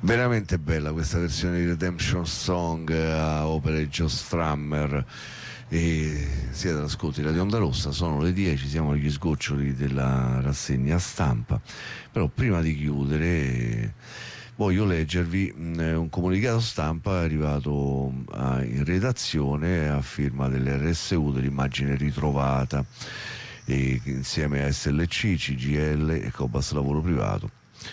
Veramente bella questa versione di Redemption Song a opera di Joe Strummer. E siete all'ascolto di Radio Onda Rossa, sono le 10, siamo agli sgoccioli della rassegna stampa. Però prima di chiudere voglio leggervi un comunicato stampa arrivato in redazione a firma dell'RSU, dell'immagine ritrovata, insieme a SLC, CGL e Cobas Lavoro Privato.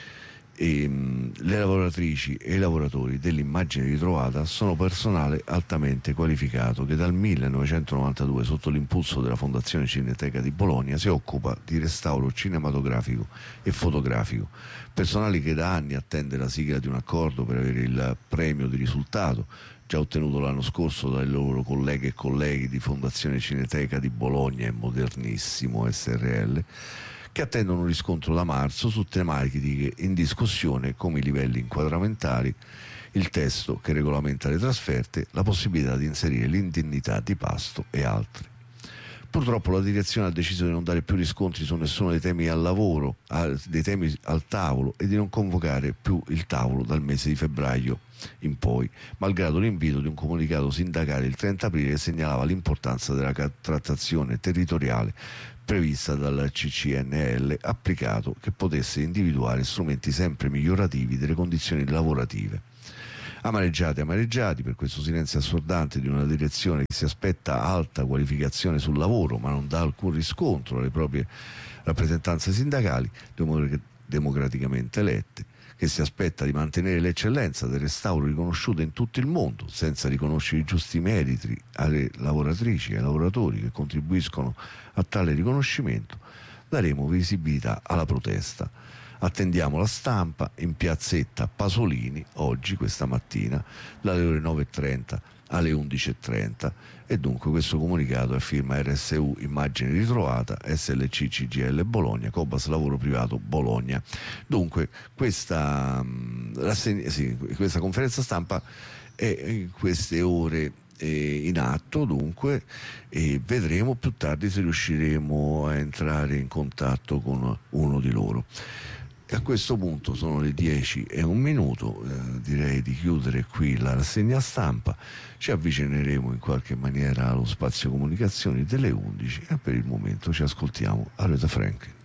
Le lavoratrici e i lavoratori dell'immagine ritrovata sono personale altamente qualificato che dal 1992, sotto l'impulso della Fondazione Cineteca di Bologna, si occupa di restauro cinematografico e fotografico. Personale che da anni attende la sigla di un accordo per avere il premio di risultato già ottenuto l'anno scorso dai loro colleghe e colleghi di Fondazione Cineteca di Bologna e Modernissimo SRL, che attendono un riscontro da marzo su tematiche in discussione come i livelli inquadramentali, il testo che regolamenta le trasferte, la possibilità di inserire l'indennità di pasto e altri. Purtroppo la direzione ha deciso di non dare più riscontri su nessuno dei temi al lavoro, dei temi al tavolo, e di non convocare più il tavolo dal mese di febbraio in poi, malgrado l'invito di un comunicato sindacale il 30 aprile che segnalava l'importanza della trattazione territoriale prevista dal CCNL applicato, che potesse individuare strumenti sempre migliorativi delle condizioni lavorative. Amareggiati per questo silenzio assordante di una direzione che si aspetta alta qualificazione sul lavoro ma non dà alcun riscontro alle proprie rappresentanze sindacali democraticamente elette, che si aspetta di mantenere l'eccellenza del restauro riconosciuta in tutto il mondo senza riconoscere i giusti meriti alle lavoratrici e ai lavoratori che contribuiscono a tale riconoscimento, daremo visibilità alla protesta. Attendiamo la stampa in piazzetta Pasolini oggi, questa mattina, dalle ore 9.30 alle 11.30, e dunque questo comunicato è firma RSU Immagine Ritrovata, SLC CGL Bologna, Cobas Lavoro Privato Bologna. Dunque questa conferenza stampa è in queste ore in atto, dunque, e vedremo più tardi se riusciremo a entrare in contatto con uno di loro. E a questo punto sono le 10:01, direi di chiudere qui la rassegna stampa. Ci avvicineremo in qualche maniera allo spazio comunicazioni delle 11 e per il momento ci ascoltiamo Aretha Franklin.